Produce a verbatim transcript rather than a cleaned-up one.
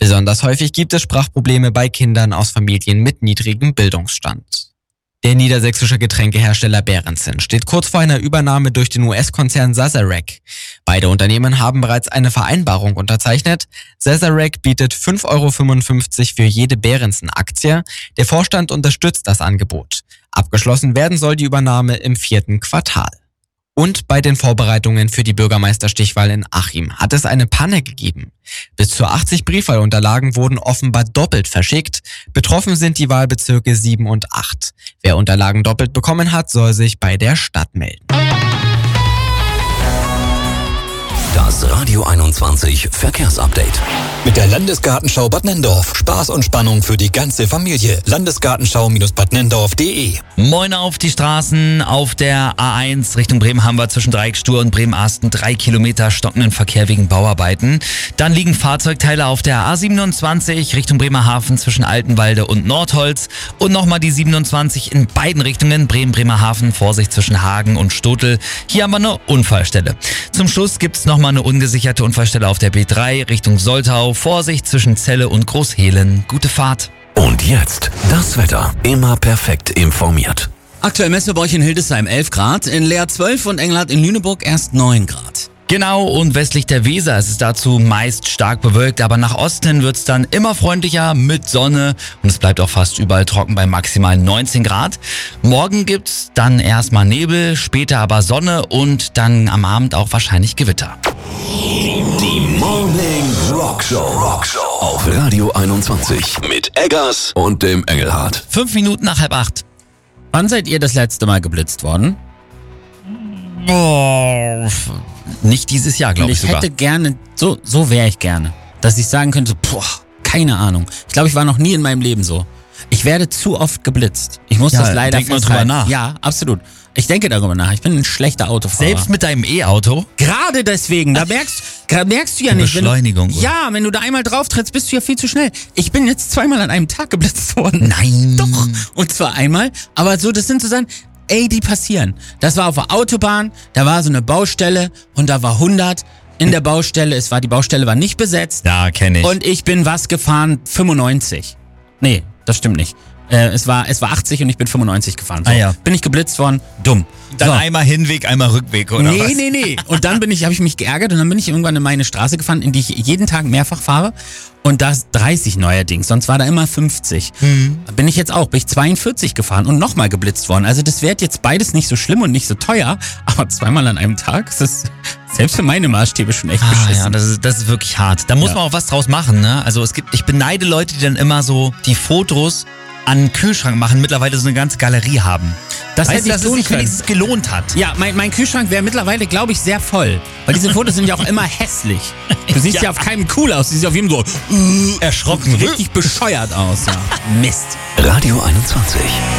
Besonders häufig gibt es Sprachprobleme bei Kindern aus Familien mit niedrigem Bildungsstand. Der niedersächsische Getränkehersteller Behrensen steht kurz vor einer Übernahme durch den U S-Konzern Sazerac. Beide Unternehmen haben bereits eine Vereinbarung unterzeichnet. Sazerac bietet fünf Euro fünfundfünfzig für jede Behrensen-Aktie. Der Vorstand unterstützt das Angebot. Abgeschlossen werden soll die Übernahme im vierten Quartal. Und bei den Vorbereitungen für die Bürgermeisterstichwahl in Achim hat es eine Panne gegeben. Bis zu achtzig Briefwahlunterlagen wurden offenbar doppelt verschickt. Betroffen sind die Wahlbezirke sieben und acht. Wer Unterlagen doppelt bekommen hat, soll sich bei der Stadt melden. Das Radio einundzwanzig Verkehrsupdate. Mit der Landesgartenschau Bad Nenndorf. Spaß und Spannung für die ganze Familie. Landesgartenschau Bad Nenndorf punkt de. Moin auf die Straßen. Auf der A eins Richtung Bremen haben wir zwischen Dreieckstuhr und Bremen-Asten drei Kilometer stockenden Verkehr wegen Bauarbeiten. Dann liegen Fahrzeugteile auf der A siebenundzwanzig Richtung Bremerhaven zwischen Altenwalde und Nordholz. Und nochmal die siebenundzwanzig in beiden Richtungen. Bremen-Bremerhaven, Vorsicht zwischen Hagen und Stotel. Hier haben wir eine Unfallstelle. Zum Schluss gibt's nochmal eine ungesicherte Unfallstelle auf der B drei Richtung Soltau. Vorsicht zwischen Celle und Großhehlen. Gute Fahrt. Und jetzt das Wetter. Immer perfekt informiert. Aktuell messen wir bei euch in Hildesheim elf Grad, in Leer zwölf und Engelhardt in Lüneburg erst neun Grad. Genau, und westlich der Weser ist es dazu meist stark bewölkt, aber nach Osten hin wird's dann immer freundlicher mit Sonne und es bleibt auch fast überall trocken bei maximal neunzehn Grad. Morgen gibt's dann erstmal Nebel, später aber Sonne und dann am Abend auch wahrscheinlich Gewitter. Die Morning Rockshow. Rockshow auf Radio einundzwanzig mit Eggers und dem Engelhardt. Fünf Minuten nach halb acht. Wann seid ihr das letzte Mal geblitzt worden? Oh, nicht dieses Jahr, glaube ich ich sogar. hätte gerne, so, so wäre ich gerne, dass ich sagen könnte, boah, keine Ahnung. Ich glaube, ich war noch nie in meinem Leben so. Ich werde zu oft geblitzt. Ich muss Ja, das leider denk mal festhalten. drüber nach. Ja, absolut. Ich denke darüber nach. Ich bin ein schlechter Autofahrer. Selbst mit deinem E-Auto? Gerade deswegen, da merkst, da merkst du ja Die nicht. Beschleunigung, Wenn du, oder? ja, wenn du da einmal drauf trittst, bist du ja viel zu schnell. Ich bin jetzt zweimal an einem Tag geblitzt worden. Nein. Doch. Und zwar einmal. Aber so, das sind so Sachen, ey, die passieren. Das war auf der Autobahn, da war so eine Baustelle und da war hundert in der Baustelle. Es war, die Baustelle war nicht besetzt. Ja, kenne ich. Und ich bin was gefahren? fünfundneunzig. Nee, das stimmt nicht. Äh, es war, es war achtzig und ich bin fünfundneunzig gefahren. So. Ah, ja. Bin ich geblitzt worden? Dumm. Dann So. einmal Hinweg, einmal Rückweg, oder nee, was? Nee, nee, nee. Und dann bin ich, habe ich mich geärgert und dann bin ich irgendwann in meine Straße gefahren, in die ich jeden Tag mehrfach fahre. Und da ist dreißig neuerdings, sonst war da immer fünfzig. Mhm. Da bin ich jetzt auch, bin ich zweiundvierzig gefahren und nochmal geblitzt worden. Also das wäre jetzt beides nicht so schlimm und nicht so teuer, aber zweimal an einem Tag, das ist selbst für meine Maßstäbe schon echt Ah, beschissen. ja, das ist, das ist wirklich hart. Da muss Ja. man auch was draus machen, ne? Also es gibt, ich beneide Leute, die dann immer so die Fotos an den Kühlschrank machen, mittlerweile so eine ganze Galerie haben. Das weißt hätte du, ich dass es tun sich können. wenigstens gelohnt hat. Ja, mein, mein Kühlschrank wäre mittlerweile, glaube ich, sehr voll. Weil diese Fotos sind ja auch immer hässlich. Du siehst ja, Ja. auf keinem cool aus. Du siehst auf jedem so Erschrocken. richtig bescheuert aus. Ja. Mist. Radio einundzwanzig.